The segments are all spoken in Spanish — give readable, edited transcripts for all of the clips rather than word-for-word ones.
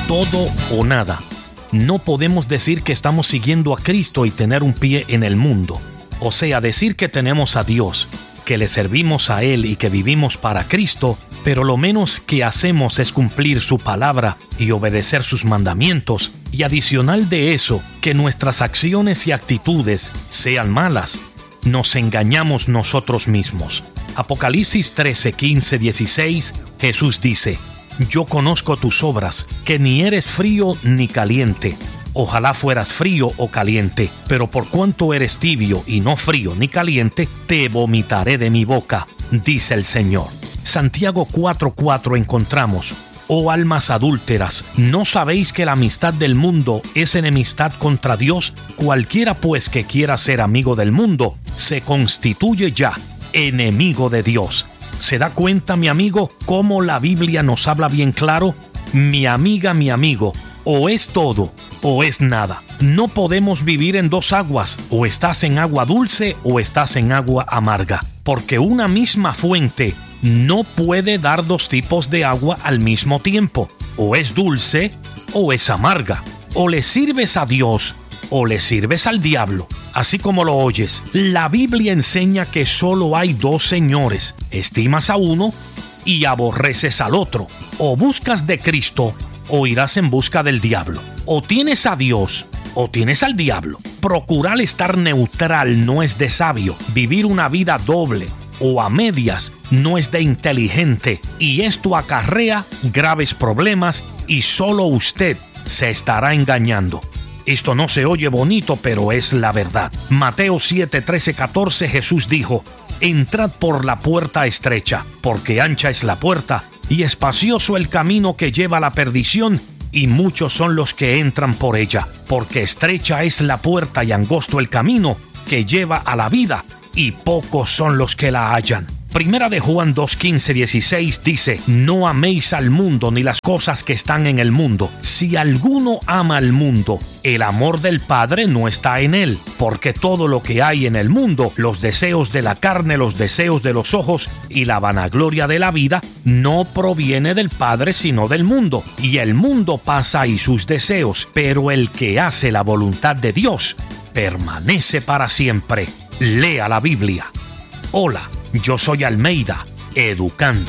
todo o nada. No podemos decir que estamos siguiendo a Cristo y tener un pie en el mundo. O sea, decir que tenemos a Dios, que le servimos a Él y que vivimos para Cristo, pero lo menos que hacemos es cumplir su palabra y obedecer sus mandamientos, y adicional de eso, que nuestras acciones y actitudes sean malas. Nos engañamos nosotros mismos. Apocalipsis 13, 15, 16, Jesús dice: Yo conozco tus obras, que ni eres frío ni caliente. Ojalá fueras frío o caliente, pero por cuanto eres tibio y no frío ni caliente, te vomitaré de mi boca, dice el Señor. Santiago 4:4 encontramos: Oh almas adúlteras, ¿no sabéis que la amistad del mundo es enemistad contra Dios? Cualquiera pues que quiera ser amigo del mundo, se constituye ya enemigo de Dios. ¿Se da cuenta, mi amigo, cómo la Biblia nos habla bien claro? Mi amiga, mi amigo, o es todo o es nada. No podemos vivir en dos aguas, o estás en agua dulce o estás en agua amarga, porque una misma fuente no puede dar dos tipos de agua al mismo tiempo. O es dulce o es amarga. O le sirves a Dios o le sirves al diablo. Así como lo oyes, la Biblia enseña que solo hay dos señores. Estimas a uno y aborreces al otro. O buscas de Cristo o irás en busca del diablo. O tienes a Dios o tienes al diablo. Procurar estar neutral no es de sabio. Vivir una vida doble o a medias no es de inteligente, y esto acarrea graves problemas y solo usted se estará engañando. Esto no se oye bonito, pero es la verdad. Mateo 7, 13, 14, Jesús dijo: Entrad por la puerta estrecha, porque ancha es la puerta y espacioso el camino que lleva a la perdición, y muchos son los que entran por ella, porque estrecha es la puerta y angosto el camino que lleva a la vida, y pocos son los que la hallan. Primera de Juan 2, 15, 16 dice: No améis al mundo ni las cosas que están en el mundo. Si alguno ama al mundo, el amor del Padre no está en él, porque todo lo que hay en el mundo, los deseos de la carne, los deseos de los ojos y la vanagloria de la vida, no proviene del Padre sino del mundo. Y el mundo pasa y sus deseos, pero el que hace la voluntad de Dios permanece para siempre. Lea la Biblia. Hola, yo soy Almeida, educando.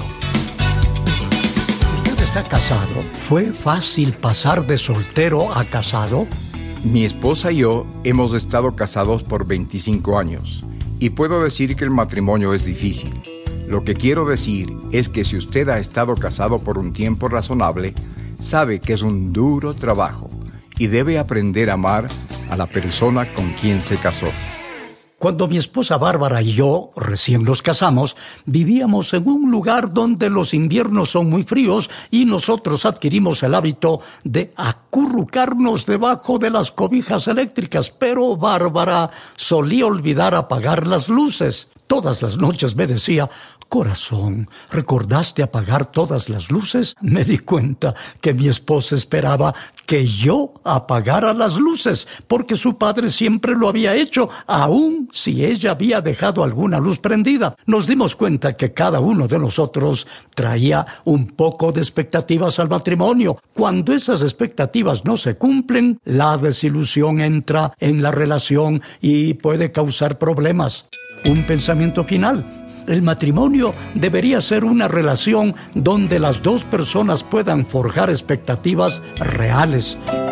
¿Usted está casado? ¿Fue fácil pasar de soltero a casado? Mi esposa y yo hemos estado casados por 25 años y puedo decir que el matrimonio es difícil. Lo que quiero decir es que si usted ha estado casado por un tiempo razonable, sabe que es un duro trabajo y debe aprender a amar a la persona con quien se casó. Cuando mi esposa Bárbara y yo recién nos casamos, vivíamos en un lugar donde los inviernos son muy fríos y nosotros adquirimos el hábito de acurrucarnos debajo de las cobijas eléctricas, pero Bárbara solía olvidar apagar las luces. Todas las noches me decía: corazón, ¿recordaste apagar todas las luces? Me di cuenta que mi esposa esperaba que yo apagara las luces, porque su padre siempre lo había hecho, aun si ella había dejado alguna luz prendida. Nos dimos cuenta que cada uno de nosotros traía un poco de expectativas al matrimonio. Cuando esas expectativas no se cumplen, la desilusión entra en la relación y puede causar problemas. Un pensamiento final: el matrimonio debería ser una relación donde las dos personas puedan forjar expectativas reales.